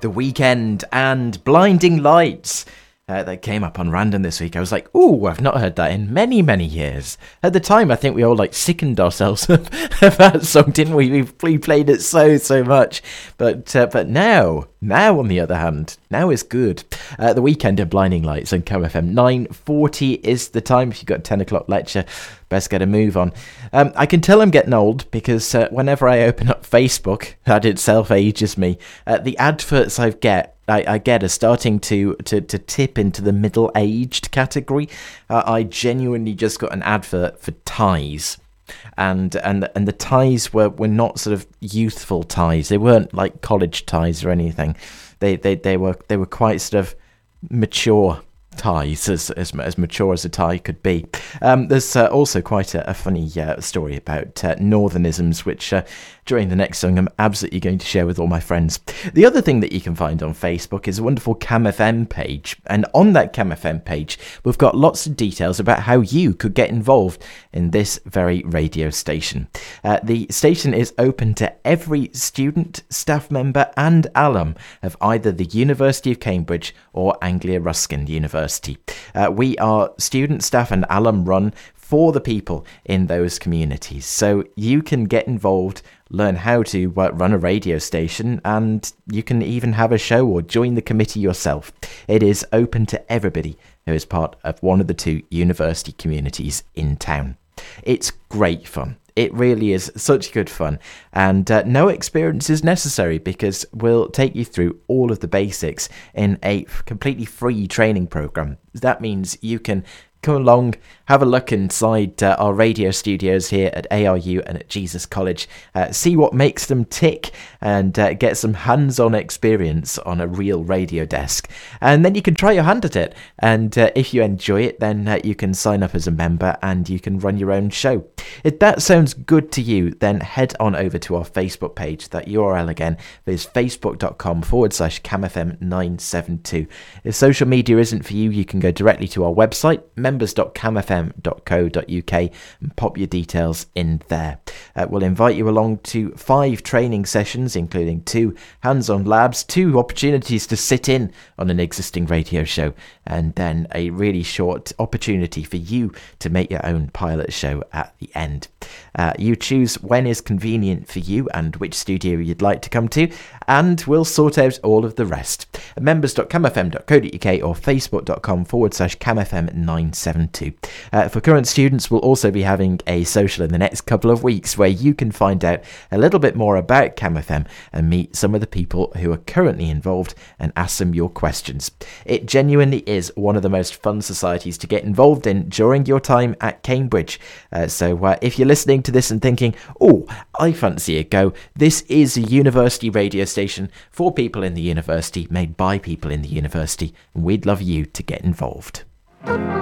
The Weeknd and Blinding Lights. That came up on Random this week. I was like, ooh, I've not heard that in many, many years. At the time, I think we all sickened ourselves of that song, didn't we? We played it so much. But now on the other hand, now is good. The Weeknd and Blinding Lights on CamFM. 9:40 is the time. If you've got a 10 o'clock lecture, best get a move on. I can tell I'm getting old because whenever I open up Facebook, that itself ages me. The adverts I get are starting to tip into the middle-aged category. I genuinely just got an advert for ties, and the ties were not sort of youthful ties. They weren't like college ties or anything. They were quite sort of mature ties, as mature as a tie could be. There's also quite a funny story about northernisms, which during the next song I'm absolutely going to share with all my friends. The other thing that you can find on Facebook is a wonderful CamFM page, and on that CamFM page we've got lots of details about how you could get involved in this very radio station. The station is open to every student, staff member and alum of either the University of Cambridge or Anglia Ruskin University. We are student, staff and alum run for the people in those communities. So you can get involved, learn how to run a radio station, and you can even have a show or join the committee yourself. It is open to everybody who is part of one of the two university communities in town. It's great fun. It really is such good fun, and no experience is necessary because we'll take you through all of the basics in a completely free training program. That means you can come along, have a look inside our radio studios here at ARU and at Jesus College, see what makes them tick, and get some hands-on experience on a real radio desk. And then you can try your hand at it, and if you enjoy it, then you can sign up as a member and you can run your own show. If that sounds good to you, then head on over to our Facebook page. That URL again is facebook.com/CamFM972. If social media isn't for you, you can go directly to our website, members.camfm.co.uk, and pop your details in there. We'll invite you along to 5 training sessions, including 2 hands-on labs, 2 opportunities to sit in on an existing radio show, and then a really short opportunity for you to make your own pilot show at the end. You choose when is convenient for you and which studio you'd like to come to, and we'll sort out all of the rest. members.camfm.co.uk or facebook.com/camfm972. For current students, we'll also be having a social in the next couple of weeks where you can find out a little bit more about CamFM and meet some of the people who are currently involved and ask them your questions. It genuinely is one of the most fun societies to get involved in during your time at Cambridge. So if you're listening to this and thinking, oh, I fancy a go, this is a university radio station for people in the university, made by people in the university, and we'd love you to get involved.